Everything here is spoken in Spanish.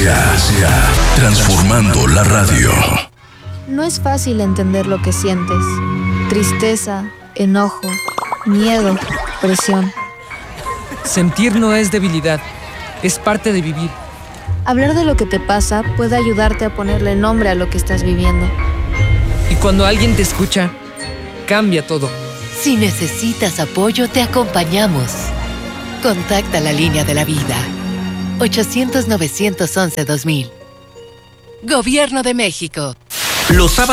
Transformando la radio. No es fácil entender lo que sientes. Tristeza, enojo, miedo, presión. Sentir no es debilidad, es parte de vivir. Hablar de lo que te pasa puede ayudarte a ponerle nombre a lo que estás viviendo. Y cuando alguien te escucha, cambia todo. Si necesitas apoyo, te acompañamos. Contacta la línea de la vida. 800-911-2000. Gobierno de México. Los sábados